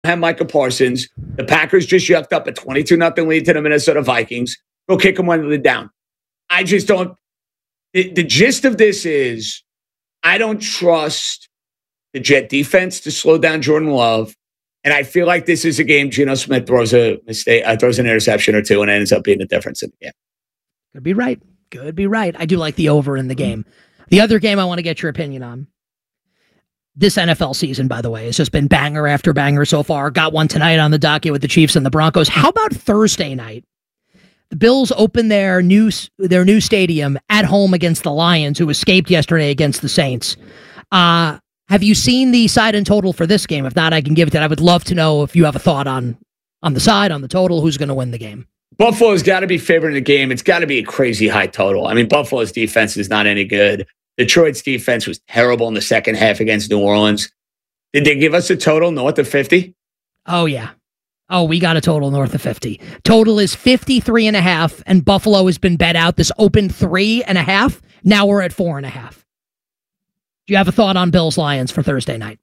have Micah Parsons. The Packers just yucked up a 22-0 lead to the Minnesota Vikings. Go kick them when they're down. I just don't. The gist of this is I don't trust the Jet defense to slow down Jordan Love. And I feel like this is a game Geno Smith throws a mistake, throws an interception or two, and ends up being the difference in the game. Could be right. Could be right. I do like the over in the game. The other game I want to get your opinion on. This NFL season, by the way, has just been banger after banger so far. Got one tonight on the docket with the Chiefs and the Broncos. How about Thursday night? The Bills open their new stadium at home against the Lions, who escaped yesterday against the Saints. Have you seen the side and total for this game? If not, I can give it to you. I would love to know if you have a thought on the side, on the total, who's going to win the game. Buffalo's got to be favored in the game. It's got to be a crazy high total. I mean, Buffalo's defense is not any good. Detroit's defense was terrible in the second half against New Orleans. Did they give us a total north of 50? Oh, yeah. Oh, we got a total north of 50. Total is 53.5, and Buffalo has been bet out. This opened 3.5. Now we're at 4.5. Do you have a thought on Bills-Lions for Thursday night?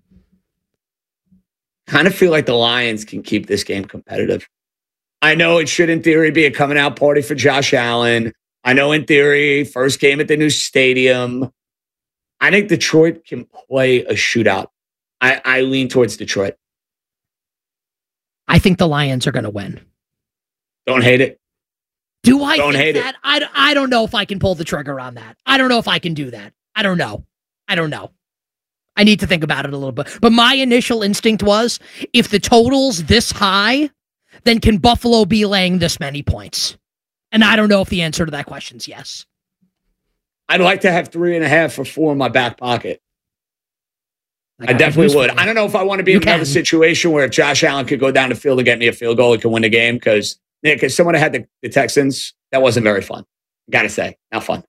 Kind of feel like the Lions can keep this game competitive. I know it should, in theory, be a coming-out party for Josh Allen. I know, in theory, first game at the new stadium. I think Detroit can play a shootout. I lean towards Detroit. I think the Lions are going to win. Don't hate it. Do I don't hate that? I don't know if I can pull the trigger on that. I don't know if I can do that. I don't know. I need to think about it a little bit. But my initial instinct was, if the total's this high, then can Buffalo be laying this many points? And I don't know if the answer to that question is yes. I'd like to have 3.5 or 4 in my back pocket. I definitely would. I don't know if I want to be in another situation where if Josh Allen could go down the field and get me a field goal, he could win the game. Because, Nick, as someone that had the Texans, that wasn't very fun. Got to say, not fun.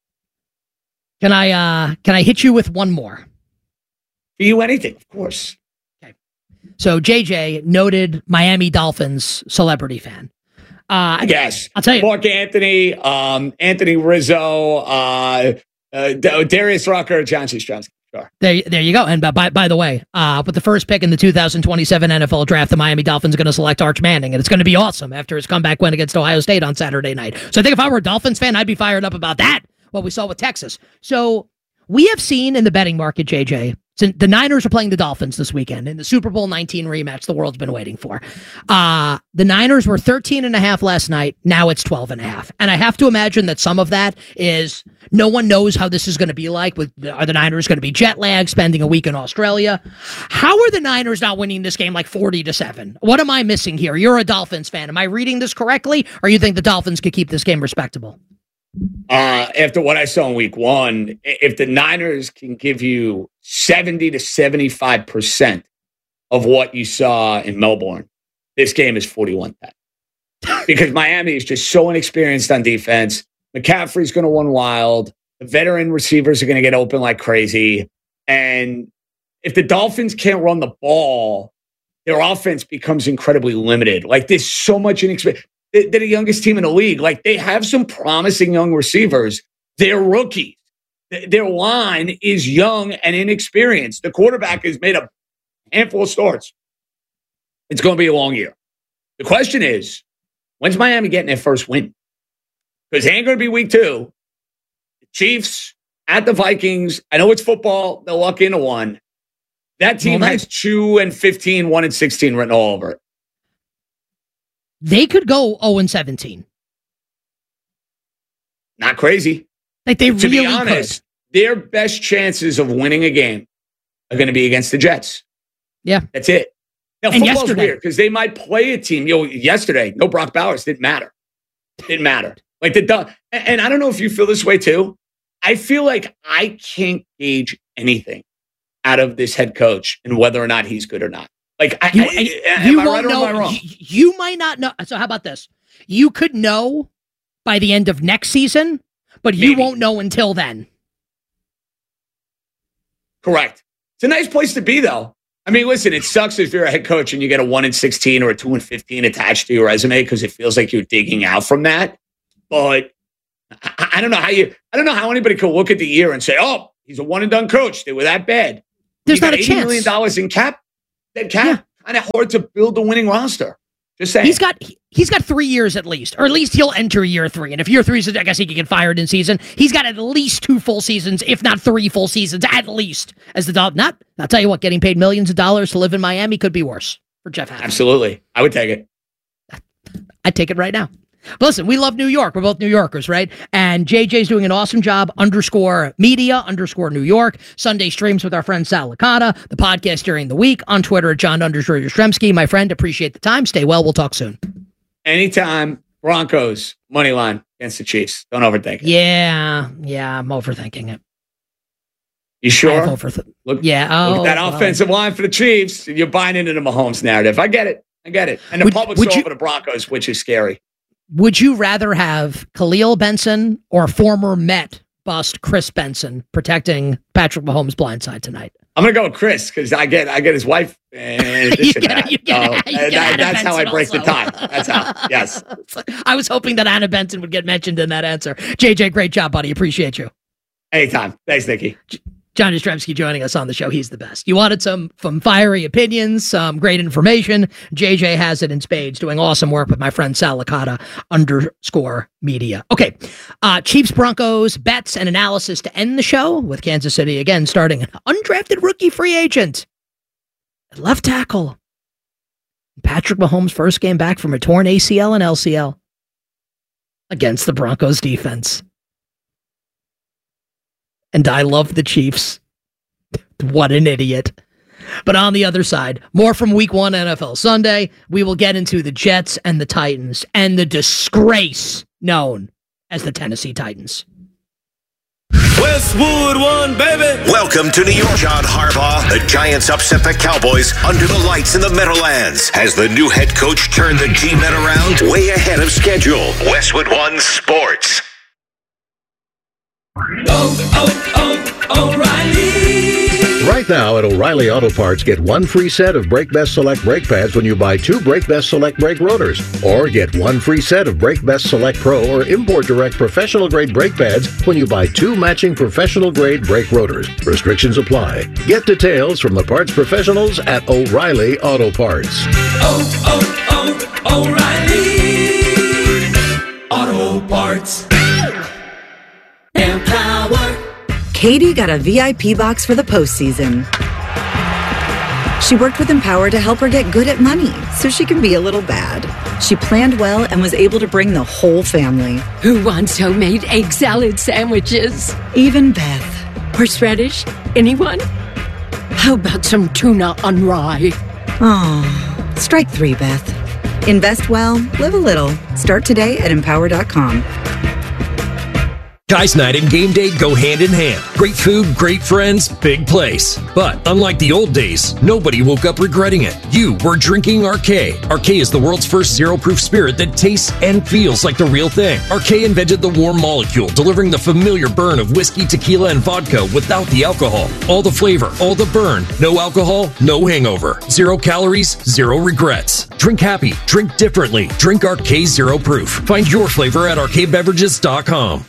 Can I hit you with one more? For you, anything, of course. Okay. So JJ, noted Miami Dolphins celebrity fan. Yes, I'll tell you. Mark Anthony, Anthony Rizzo, Darius Rucker, John C. Strauss. Sure. There you go. And by the way, with the first pick in the 2027 NFL draft, the Miami Dolphins are going to select Arch Manning, and it's going to be awesome after his comeback win against Ohio State on Saturday night. So I think if I were a Dolphins fan, I'd be fired up about that. What we saw with Texas. So we have seen in the betting market, JJ, since the Niners are playing the Dolphins this weekend in the Super Bowl 19 rematch the world's been waiting for. The Niners were 13.5 last night. Now it's 12.5. And I have to imagine that some of that is no one knows how this is going to be like. Are the Niners going to be jet lagged, spending a week in Australia? How are the Niners not winning this game like 40-7? What am I missing here? You're a Dolphins fan. Am I reading this correctly? Or you think the Dolphins could keep this game respectable? After what I saw in week one, if the Niners can give you 70 to 75% of what you saw in Melbourne, this game is 41-10. Because Miami is just so inexperienced on defense. McCaffrey's going to run wild. The veteran receivers are going to get open like crazy. And if the Dolphins can't run the ball, their offense becomes incredibly limited. Like, there's so much inexperience. They're the youngest team in the league. Like, they have some promising young receivers. They're rookies. Their line is young and inexperienced. The quarterback has made a handful of starts. It's going to be a long year. The question is, when's Miami getting their first win? Because it ain't going to be week 2. The Chiefs at the Vikings. I know it's football. They'll luck into one. That team has 2-15, 1-16 written all over it. They could go 0-17. Not crazy. Like, they to really be honest, could. Their best chances of winning a game are going to be against the Jets. Yeah. That's it. Now, and football's yesterday, weird because they might play a team. Yesterday, no Brock Bowers. Didn't matter. Didn't matter. Like, and I don't know if you feel this way too. I feel like I can't gauge anything out of this head coach and whether or not he's good or not. Like, you won't know. You might not know. So how about this? You could know by the end of next season, but you won't know until then. Correct. It's a nice place to be, though. I mean, listen, it sucks if you're a head coach and you get a 1-16 or a 2-15 attached to your resume because it feels like you're digging out from that. But I don't know how anybody could look at the year and say, "Oh, he's a one and done coach. They were that bad." There's not a $80 chance. $80 million in cap. That cap. kind of hard to build a winning roster. Just saying. He's got 3 years at least, or at least he'll enter year 3. And if year 3 is, I guess he could get fired in season. He's got at least 2 full seasons, if not 3 full seasons, at least. As the Dolphins, I'll tell you what, getting paid millions of dollars to live in Miami could be worse for Jeff Hadley. Absolutely, I would take it. I'd take it right now. But listen, we love New York. We're both New Yorkers, right? And JJ's doing an awesome job. _media _ New York. Sunday streams with our friend Sal Licata. The podcast during the week on Twitter at John _Yastrzemski. My friend, appreciate the time. Stay well. We'll talk soon. Anytime. Broncos money line against the Chiefs. Don't overthink it. Yeah, I'm overthinking it. You sure? Look at that offensive line for the Chiefs. You're buying into the Mahomes narrative. I get it. And the public's all over the Broncos, which is scary. Would you rather have Khalil Benson or former Met bust Chris Benson protecting Patrick Mahomes' blindside tonight? I'm gonna go with Chris because I get his wife and this and that. That's how I break the tie. That's how. Yes. I was hoping that Anna Benson would get mentioned in that answer. JJ, great job, buddy. Appreciate you. Anytime. Thanks, Nikki. John Yastrzemski joining us on the show. He's the best. You wanted some fiery opinions, some great information. JJ has it in spades, doing awesome work with my friend Sal Licata _media. Okay. Chiefs, Broncos, bets, and analysis to end the show with Kansas City again starting an undrafted rookie free agent at left tackle. Patrick Mahomes' first game back from a torn ACL and LCL against the Broncos defense. And I love the Chiefs. What an idiot. But on the other side, more from Week 1 NFL Sunday. We will get into the Jets and the Titans and the disgrace known as the Tennessee Titans. Westwood won, baby. Welcome to New York. John Harbaugh. The Giants upset the Cowboys under the lights in the Meadowlands. Has the new head coach turned the G-Men around? Way ahead of schedule. Westwood One Sports. O'Reilly. Right now at O'Reilly Auto Parts, get 1 free set of Brake Best Select brake pads when you buy 2 Brake Best Select brake rotors. Or get 1 free set of Brake Best Select Pro or Import Direct professional grade brake pads when you buy 2 matching professional grade brake rotors. Restrictions apply. Get details from the parts professionals at O'Reilly Auto Parts. O'Reilly Auto Parts. Empower. Katie got a VIP box for the postseason. She worked with Empower to help her get good at money so she can be a little bad. She planned well and was able to bring the whole family. Who wants homemade egg salad sandwiches? Even Beth. Horseradish? Anyone? How about some tuna on rye? Oh, strike 3, Beth. Invest well, live a little. Start today at Empower.com. Guys' night and game day go hand in hand. Great food, great friends, big place. But unlike the old days, nobody woke up regretting it. You were drinking Arcade. Arcade is the world's first zero-proof spirit that tastes and feels like the real thing. Arcade invented the warm molecule, delivering the familiar burn of whiskey, tequila, and vodka without the alcohol. All the flavor, all the burn. No alcohol, no hangover. 0 calories, 0 regrets. Drink happy, drink differently. Drink Arcade Zero Proof. Find your flavor at arcadebeverages.com.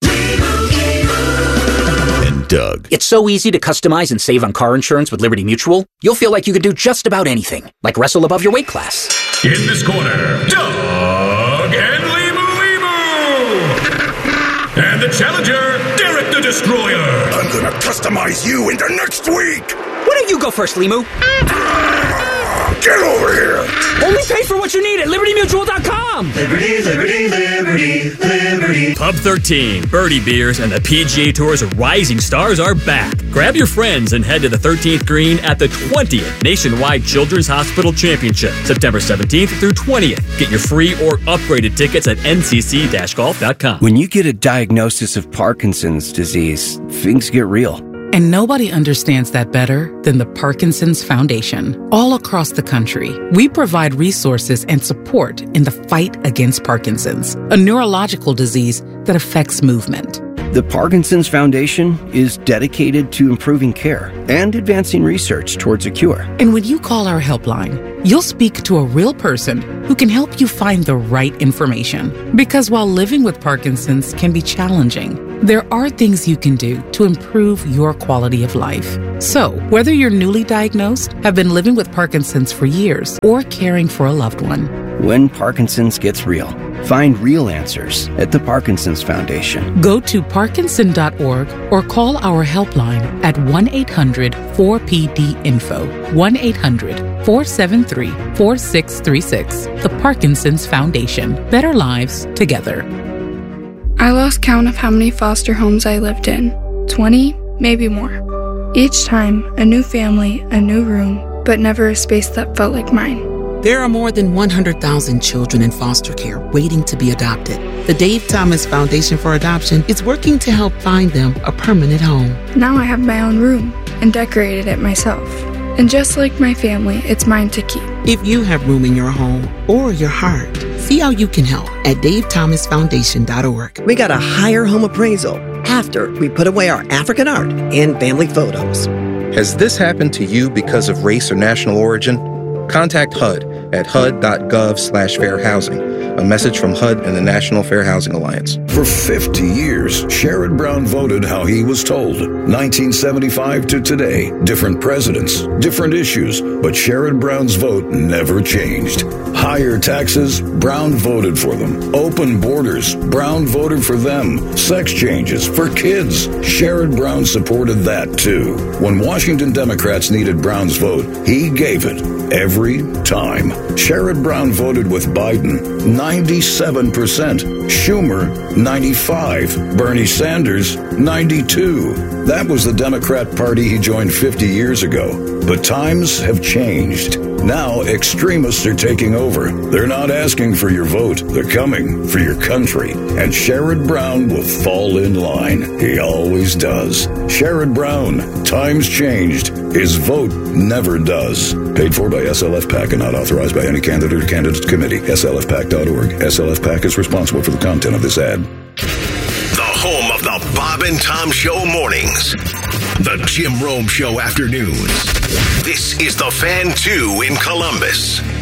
Doug. It's so easy to customize and save on car insurance with Liberty Mutual. You'll feel like you could do just about anything, like wrestle above your weight class. In this corner, Doug and Limu. And the challenger, Derek the Destroyer. I'm gonna customize you into next week. Why don't you go first, Limu? Get over here. Only pay for what you need at LibertyMutual.com. Liberty, liberty, liberty, liberty. Pub 13, Birdie Beers, and the PGA Tour's rising stars are back. Grab your friends and head to the 13th green at the 20th Nationwide Children's Hospital Championship, September 17th through 20th. Get your free or upgraded tickets at ncc-golf.com. When you get a diagnosis of Parkinson's disease, things get real. And nobody understands that better than the Parkinson's Foundation. All across the country, we provide resources and support in the fight against Parkinson's, a neurological disease that affects movement. The Parkinson's Foundation is dedicated to improving care and advancing research towards a cure. And when you call our helpline, you'll speak to a real person who can help you find the right information. Because while living with Parkinson's can be challenging, There are things you can do to improve your quality of life. So, whether you're newly diagnosed, have been living with Parkinson's for years, or caring for a loved one, when Parkinson's gets real, find real answers at the Parkinson's Foundation. Go to Parkinson.org or call our helpline at 1-800-4PD-INFO, 1-800-473-4636. The Parkinson's Foundation. Better lives together. I lost count of how many foster homes I lived in. 20, maybe more. Each time, a new family, a new room, but never a space that felt like mine. There are more than 100,000 children in foster care waiting to be adopted. The Dave Thomas Foundation for Adoption is working to help find them a permanent home. Now I have my own room and decorated it myself. And just like my family, it's mine to keep. If you have room in your home or your heart, see how you can help at davethomasfoundation.org. We got a higher home appraisal after we put away our African art and family photos. Has this happened to you because of race or national origin? Contact HUD at hud.gov/fairhousing. A message from HUD and the National Fair Housing Alliance. For 50 years, Sherrod Brown voted how he was told. 1975 to today, different presidents, different issues, but Sherrod Brown's vote never changed. Higher taxes, Brown voted for them. Open borders, Brown voted for them. Sex changes for kids, Sherrod Brown supported that too. When Washington Democrats needed Brown's vote, he gave it every time. Sherrod Brown voted with Biden, 97%. Schumer, 95%. Bernie Sanders, 92%. That was the Democrat Party he joined 50 years ago. But times have changed. Now extremists are taking over. They're not asking for your vote. They're coming for your country. And Sherrod Brown will fall in line. He always does. Sherrod Brown, times changed. His vote never does. Paid for by SLF PAC and not authorized by any candidate or candidate committee. SLFPAC.org. SLF PAC is responsible for the content of this ad. The home of the Bob and Tom Show mornings. The Jim Rome Show afternoons. This is the Fan 2 in Columbus.